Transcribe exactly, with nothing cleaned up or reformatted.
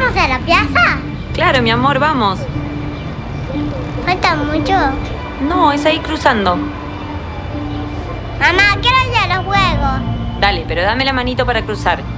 ¿Vamos a la plaza? Claro, mi amor, vamos. ¿Falta mucho? No, es ahí cruzando. Mamá, quiero ir a los juegos. Dale, pero dame la manito para cruzar.